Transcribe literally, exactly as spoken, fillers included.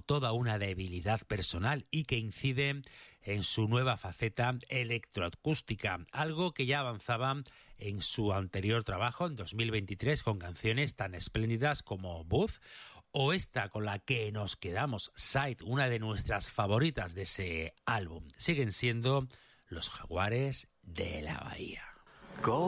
toda una debilidad personal y que incide en su nueva faceta electroacústica, algo que ya avanzaba en su anterior trabajo en dos mil veintitrés con canciones tan espléndidas como Booth o esta con la que nos quedamos, Side, una de nuestras favoritas de ese álbum. Siguen siendo los Jaguares de la Bahía. Go.